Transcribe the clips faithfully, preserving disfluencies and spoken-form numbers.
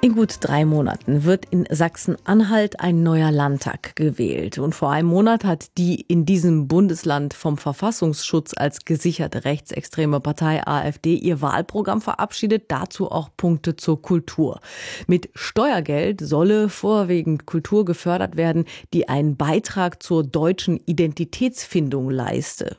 In gut drei Monaten wird in Sachsen-Anhalt ein neuer Landtag gewählt. Und vor einem Monat hat die in diesem Bundesland vom Verfassungsschutz als gesicherte rechtsextreme Partei AfD ihr Wahlprogramm verabschiedet, dazu auch Punkte zur Kultur. Mit Steuergeld solle vorwiegend Kultur gefördert werden, die einen Beitrag zur deutschen Identitätsfindung leiste.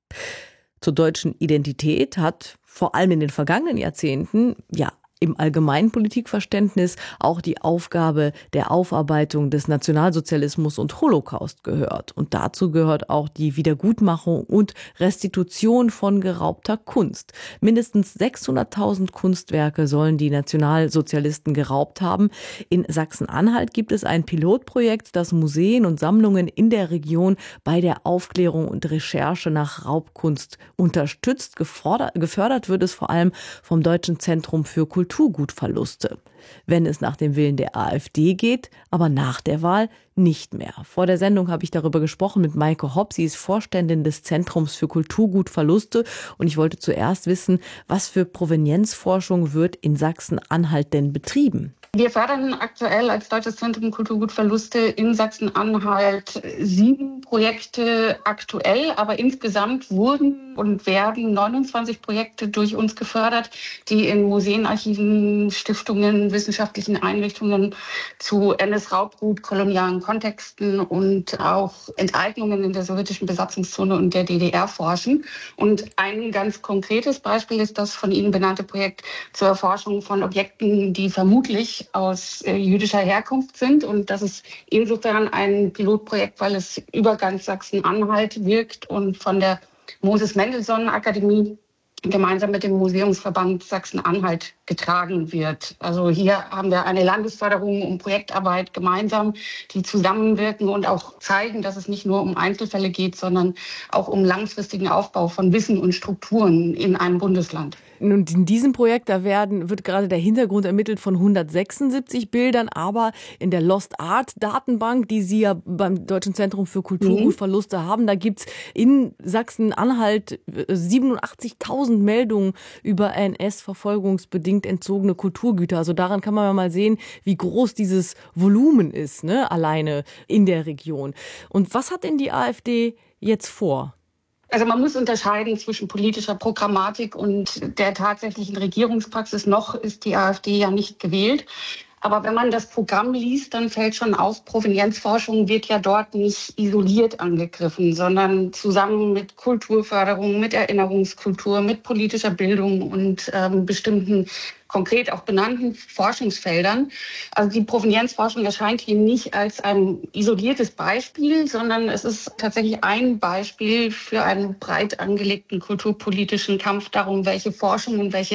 Zur deutschen Identität hat vor allem in den vergangenen Jahrzehnten, ja, im allgemeinen Politikverständnis auch die Aufgabe der Aufarbeitung des Nationalsozialismus und Holocaust gehört. Und dazu gehört auch die Wiedergutmachung und Restitution von geraubter Kunst. Mindestens sechshunderttausend Kunstwerke sollen die Nationalsozialisten geraubt haben. In Sachsen-Anhalt gibt es ein Pilotprojekt, das Museen und Sammlungen in der Region bei der Aufklärung und Recherche nach Raubkunst unterstützt. Gefordert, gefördert wird es vor allem vom Deutschen Zentrum für Kultur. Kulturgutverluste. Wenn es nach dem Willen der AfD geht, aber nach der Wahl nicht mehr. Vor der Sendung habe ich darüber gesprochen mit Maike Hopp. Sie ist Vorständin des Zentrums für Kulturgutverluste. Und ich wollte zuerst wissen, was für Provenienzforschung wird in Sachsen-Anhalt denn betrieben? Wir fördern aktuell als Deutsches Zentrum Kulturgutverluste in Sachsen-Anhalt sieben Projekte aktuell, aber insgesamt wurden und werden neunundzwanzig Projekte durch uns gefördert, die in Museen, Archiven, Stiftungen, wissenschaftlichen Einrichtungen zu N S-Raubgut, kolonialen Kontexten und auch Enteignungen in der sowjetischen Besatzungszone und der D D R forschen. Und ein ganz konkretes Beispiel ist das von Ihnen benannte Projekt zur Erforschung von Objekten, die vermutlich aus äh, jüdischer Herkunft sind. Und das ist insofern ein Pilotprojekt, weil es über ganz Sachsen-Anhalt wirkt und von der Moses-Mendelssohn-Akademie gemeinsam mit dem Museumsverband Sachsen-Anhalt getragen wird. Also hier haben wir eine Landesförderung um Projektarbeit gemeinsam, die zusammenwirken und auch zeigen, dass es nicht nur um Einzelfälle geht, sondern auch um langfristigen Aufbau von Wissen und Strukturen in einem Bundesland. Und in diesem Projekt, da werden, wird gerade der Hintergrund ermittelt von hundertsechsundsiebzig Bildern, aber in der Lost Art Datenbank, die Sie ja beim Deutschen Zentrum für Kulturgutverluste mhm. haben, da gibt's in Sachsen-Anhalt siebenundachtzigtausend Meldungen über N S-verfolgungsbedingt entzogene Kulturgüter. Also daran kann man ja mal sehen, wie groß dieses Volumen ist, ne, alleine in der Region. Und was hat denn die AfD jetzt vor? Also man muss unterscheiden zwischen politischer Programmatik und der tatsächlichen Regierungspraxis. Noch ist die AfD ja nicht gewählt. Aber wenn man das Programm liest, dann fällt schon auf, Provenienzforschung wird ja dort nicht isoliert angegriffen, sondern zusammen mit Kulturförderung, mit Erinnerungskultur, mit politischer Bildung und ähm, bestimmten konkret auch benannten Forschungsfeldern. Also die Provenienzforschung erscheint hier nicht als ein isoliertes Beispiel, sondern es ist tatsächlich ein Beispiel für einen breit angelegten kulturpolitischen Kampf darum, welche Forschung und welche